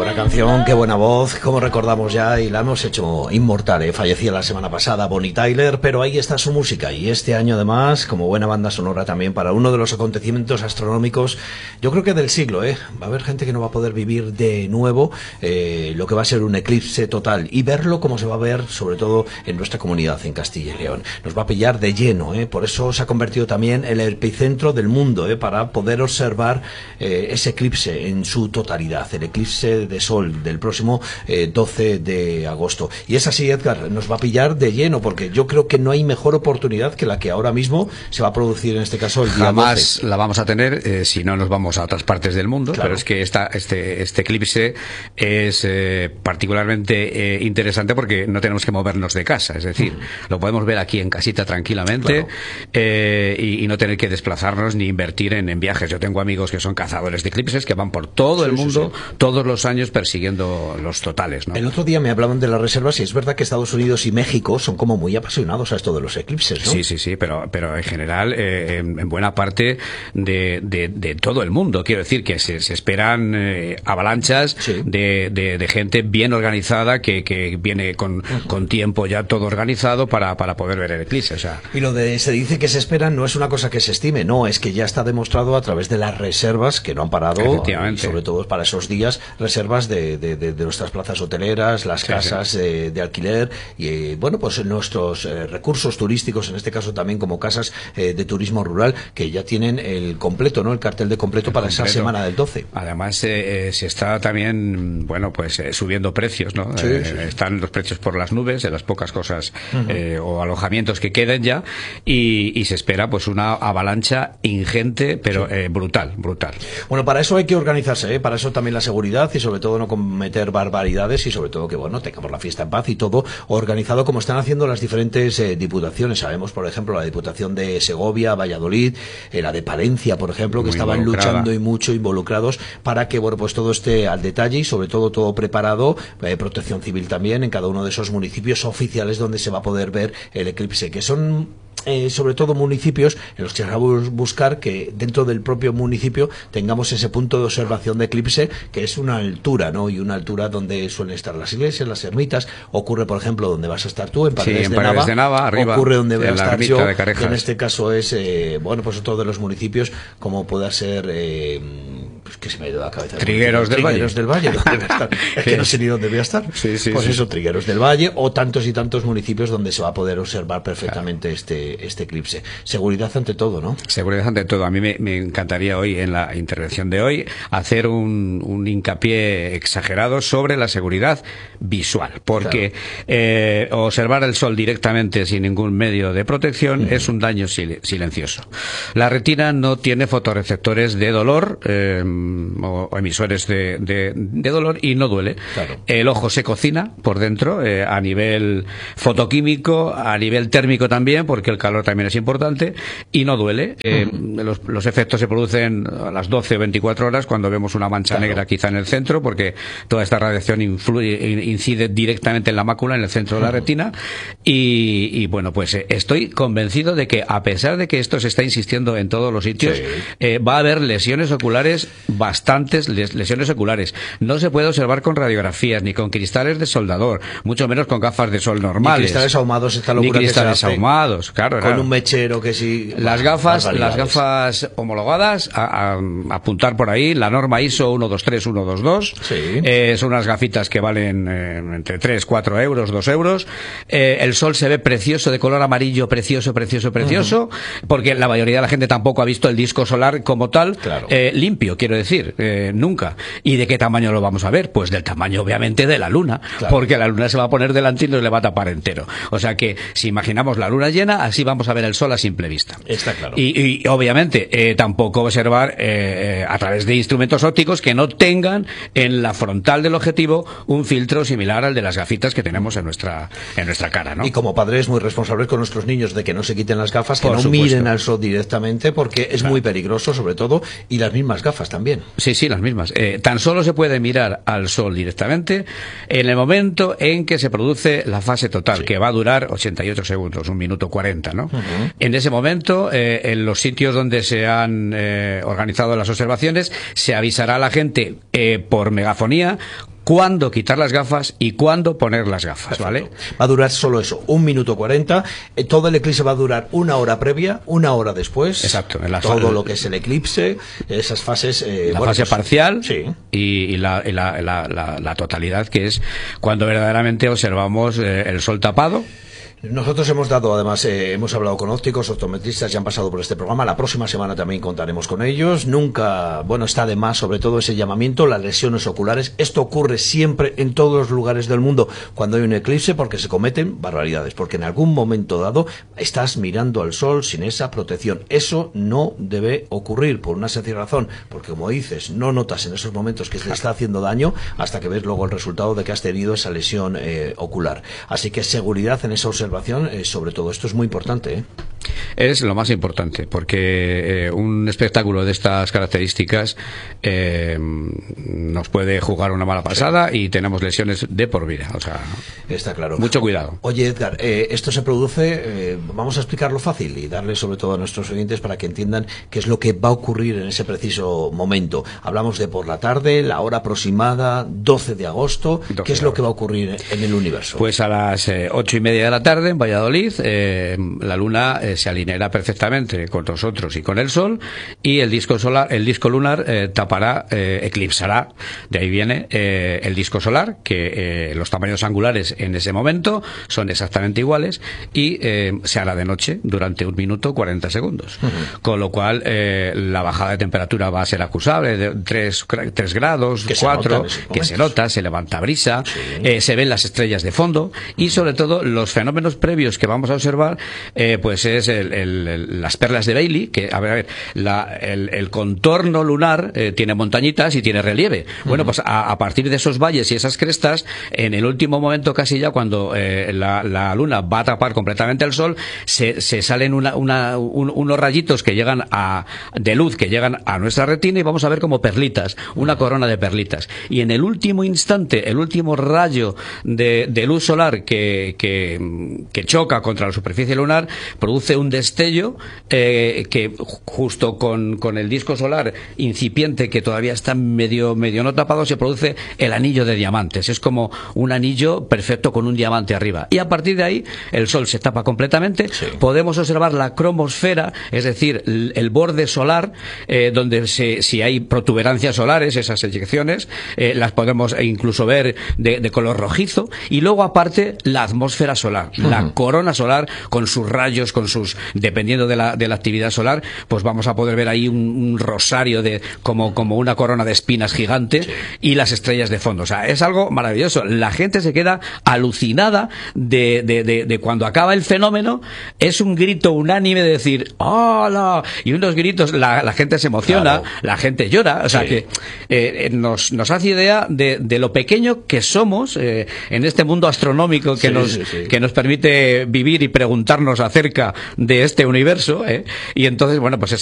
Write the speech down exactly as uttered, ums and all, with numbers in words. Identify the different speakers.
Speaker 1: buena canción, qué buena voz, como recordamos ya y la hemos hecho inmortal, ¿eh? Fallecía la semana pasada Bonnie Tyler, pero ahí está su música y este año además como buena banda sonora también para uno de los acontecimientos astronómicos, yo creo que del siglo, ¿eh? Va a haber gente que no va a poder vivir de nuevo eh, lo que va a ser un eclipse total y verlo como se va a ver sobre todo en nuestra comunidad en Castilla y León. Nos va a pillar de lleno, ¿eh? Por eso se ha convertido también en el epicentro del mundo, ¿eh? Para poder observar eh, ese eclipse en su totalidad, el eclipse de sol del próximo eh, doce de agosto. Y es así, Edgar, nos va a pillar de lleno porque yo creo que no hay mejor oportunidad que la que ahora mismo se va a producir en este caso el día
Speaker 2: Jamás
Speaker 1: doce.
Speaker 2: La vamos a tener eh, si no nos vamos a otras partes del mundo, claro. Pero es que esta, este, este eclipse es eh, particularmente eh, interesante porque no tenemos que movernos de casa, es decir, mm. lo podemos ver aquí en casita tranquilamente, claro. eh, y, y no tener que desplazarnos ni invertir en, en viajes. Yo tengo amigos que son cazadores de eclipses que van por todo sí, el mundo, sí, sí. todos los años persiguiendo los totales, ¿no?
Speaker 1: El otro día me hablaban de las reservas y es verdad que Estados Unidos y México son como muy apasionados a esto de los eclipses, ¿no?
Speaker 2: Sí, sí, sí, pero, pero en general, eh, en, en buena parte de, de, de todo el mundo. Quiero decir que se, se esperan eh, avalanchas sí. de, de, de gente bien organizada que, que viene con, uh-huh. con tiempo ya todo organizado para, para poder ver el eclipse. O sea.
Speaker 1: Y lo de se dice que se esperan no es una cosa que se estime, no, es que ya está demostrado a través de las reservas que no han parado, y sobre todo para esos días, reservas de, de, de, de nuestras plazas hoteleras, las sí, casas sí. Eh, de alquiler y eh, bueno, pues nuestros eh, recursos turísticos, en este caso también como casas eh, de turismo rural, que ya tienen el completo, ¿no? El cartel de completo el para completo. Esa semana del doce.
Speaker 2: Además, eh, eh, se está también, bueno, pues eh, subiendo precios, ¿no? Sí, eh, sí. Están los precios por las nubes de las pocas cosas uh-huh. eh, o alojamientos que queden ya y, y se espera pues una avalancha ingente, pero sí. eh, brutal, brutal.
Speaker 1: Bueno, para eso hay que organizarse, ¿eh? Para eso también la seguridad y sobre todo no cometer barbaridades y sobre todo que, bueno, tengamos la fiesta en paz y todo organizado como están haciendo las diferentes eh, diputaciones. Sabemos, por ejemplo, la Diputación de Segovia, Valladolid, eh, la de Palencia, por ejemplo, que Muy estaban luchando y mucho involucrados para que, bueno, pues todo esté al detalle y sobre todo todo preparado, eh, protección civil también en cada uno de esos municipios oficiales donde se va a poder ver el eclipse, que son Eh, sobre todo municipios en los que vamos a buscar que dentro del propio municipio tengamos ese punto de observación de eclipse que es una altura, ¿no? Y una altura donde suelen estar las iglesias, las ermitas. Ocurre, por ejemplo, donde vas a estar tú, en Paredes,
Speaker 2: sí, en
Speaker 1: de,
Speaker 2: Paredes
Speaker 1: Nava,
Speaker 2: de Nava, arriba,
Speaker 1: ocurre donde voy a estar yo, que en este caso es, eh, bueno, pues otro de los municipios, como pueda ser, eh, pues que se me ha ido la cabeza.
Speaker 2: Trigueros del Valle.
Speaker 1: Trigueros del Valle, ¿dónde voy a estar? Es que no sé ni dónde voy a estar.
Speaker 2: Sí, sí,
Speaker 1: pues
Speaker 2: sí.
Speaker 1: eso, Trigueros del Valle, o tantos y tantos municipios donde se va a poder observar perfectamente claro. este este eclipse. Seguridad ante todo, ¿no?
Speaker 2: Seguridad ante todo. A mí me, me encantaría hoy, en la intervención de hoy, hacer un, un hincapié exagerado sobre la seguridad visual, porque claro. eh, observar el sol directamente sin ningún medio de protección uh-huh. es un daño sil- silencioso. La retina no tiene fotorreceptores de dolor eh, o, o emisores de, de, de dolor y no duele. Claro. El ojo se cocina por dentro eh, a nivel fotoquímico, a nivel térmico también, porque el calor también es importante. Y no duele. Eh, uh-huh. los, los efectos se producen a las doce o veinticuatro horas cuando vemos una mancha claro. negra quizá en el centro, porque toda esta radiación influye, incide directamente en la mácula, en el centro uh-huh. de la retina. Y, y bueno, pues eh, estoy convencido de que a pesar de que esto se está insistiendo en todos los sitios, sí. eh, va a haber lesiones oculares, bastantes les, lesiones oculares. No se puede observar con radiografías, ni con cristales de soldador, mucho menos con gafas de sol normales.
Speaker 1: Ni cristales ahumados, esta locura
Speaker 2: ni cristales
Speaker 1: que se hace
Speaker 2: ahumados, claro.
Speaker 1: Con
Speaker 2: claro.
Speaker 1: un mechero que sí.
Speaker 2: Las gafas, las gafas homologadas, a, a, a apuntar por ahí, la norma I S O uno dos tres uno dos dos,
Speaker 1: sí.
Speaker 2: eh, son unas gafitas que valen eh, entre tres, cuatro euros, dos euros. Eh, el sol se ve precioso, de color amarillo, precioso, precioso, precioso, uh-huh. porque la mayoría de la gente tampoco ha visto el disco solar como tal, claro. eh, limpio, quiero decir, eh, nunca. ¿Y de qué tamaño lo vamos a ver? Pues del tamaño, obviamente, de la luna, claro. porque la luna se va a poner delante y nos le va a tapar entero. O sea que, si imaginamos la luna llena, así vamos a ver el sol a simple vista.
Speaker 1: Está claro.
Speaker 2: Y, y obviamente eh, tampoco observar eh, a través de instrumentos ópticos que no tengan en la frontal del objetivo un filtro similar al de las gafitas que tenemos en nuestra en nuestra cara, ¿no?
Speaker 1: Y como padres muy responsables con nuestros niños de que no se quiten las gafas, que Por no supuesto. miren al sol directamente, porque es claro. muy peligroso, sobre todo, y las mismas gafas también.
Speaker 2: Sí, sí, las mismas. Eh, tan solo se puede mirar al sol directamente en el momento en que se produce la fase total, sí. que va a durar ochenta y ocho segundos, un minuto cuarenta, ¿no? Uh-huh. En ese momento, eh, en los sitios donde se han eh, organizado las observaciones, se avisará a la gente eh, por megafonía cuándo quitar las gafas y cuándo poner las gafas,
Speaker 1: Perfecto.
Speaker 2: ¿vale?
Speaker 1: Va a durar solo eso, un minuto cuarenta. Eh, todo el eclipse va a durar una hora previa, una hora después.
Speaker 2: Exacto. En la
Speaker 1: todo
Speaker 2: fa-
Speaker 1: lo que es el eclipse, esas fases. Eh,
Speaker 2: la
Speaker 1: bueno,
Speaker 2: fase
Speaker 1: pues,
Speaker 2: parcial
Speaker 1: sí.
Speaker 2: y, y, la, y la, la, la, la totalidad, que es cuando verdaderamente observamos eh, el sol tapado.
Speaker 1: Nosotros hemos dado, además, eh, hemos hablado con ópticos, optometristas, ya han pasado por este programa. La próxima semana también contaremos con ellos. Nunca, bueno, está de más, sobre todo ese llamamiento, las lesiones oculares. Esto ocurre siempre en todos los lugares del mundo cuando hay un eclipse, porque se cometen barbaridades, porque en algún momento dado estás mirando al sol sin esa protección. Eso no debe ocurrir por una sencilla razón, porque como dices, no notas en esos momentos que te está haciendo daño hasta que ves luego el resultado de que has tenido esa lesión eh, ocular. Así que seguridad en esa observación. Eh, sobre todo esto es muy importante, ¿eh?
Speaker 2: Es lo más importante, porque eh, un espectáculo de estas características eh, nos puede jugar una mala pasada, sí, y tenemos lesiones de por vida. O sea,
Speaker 1: está claro.
Speaker 2: Mucho cuidado.
Speaker 1: Oye, Edgar, eh, esto se produce, eh, vamos a explicarlo fácil y darle sobre todo a nuestros oyentes para que entiendan qué es lo que va a ocurrir en ese preciso momento. Hablamos de por la tarde, la hora aproximada, doce de agosto. ¿Qué es lo que va a ocurrir en el universo?
Speaker 2: Pues a las eh, ocho y media de la tarde en Valladolid, eh, la luna eh, se alineará perfectamente con nosotros y con el sol, y el disco solar, el disco lunar eh, tapará, eh, eclipsará. De ahí viene eh, el disco solar, que eh, los tamaños angulares en ese momento son exactamente iguales, y eh, se hará de noche durante un minuto cuarenta segundos. Uh-huh. Con lo cual eh, la bajada de temperatura va a ser acusable, de tres grados, cuatro, que se nota, se levanta brisa, sí. eh, se ven las estrellas de fondo, y sobre todo los fenómenos previos que vamos a observar, eh, pues es el, el, el, las perlas de Bailey, que a ver, a ver la, el, el contorno lunar eh, tiene montañitas y tiene relieve. Uh-huh. Bueno, pues a, a partir de esos valles y esas crestas, en el último momento casi ya cuando eh, la, la luna va a tapar completamente el sol, se, se salen una, una, un, unos rayitos que llegan a, de luz que llegan a nuestra retina, y vamos a ver como perlitas, una corona de perlitas. Y en el último instante, el último rayo de, de luz solar que, que, que choca contra la superficie lunar, produce un destello eh, que justo con, con el disco solar incipiente, que todavía está medio, medio no tapado, se produce el anillo de diamantes. Es como un anillo perfecto con un diamante arriba. Y a partir de ahí el sol se tapa completamente. Sí. Podemos observar la cromosfera, es decir, el, el borde solar, eh, donde se, si hay protuberancias solares, esas eyecciones, eh, las podemos incluso ver de, de color rojizo. Y luego aparte la atmósfera solar, uh-huh. la corona solar con sus rayos, con sus, dependiendo de la, de la actividad solar, pues vamos a poder ver ahí un, un rosario de como, como una corona de espinas gigante, sí. y las estrellas de fondo. O sea, es algo maravilloso. La gente se queda alucinada de, de, de, de cuando acaba el fenómeno. Es un grito unánime de decir ¡hola! Y unos gritos, la, la gente se emociona, claro. la gente llora. O sea, sí. que eh, nos, nos hace idea de, de lo pequeño que somos eh, en este mundo astronómico que, sí, nos, sí, sí. que nos permite vivir y preguntarnos acerca de este universo, ¿eh? Y entonces, bueno, pues es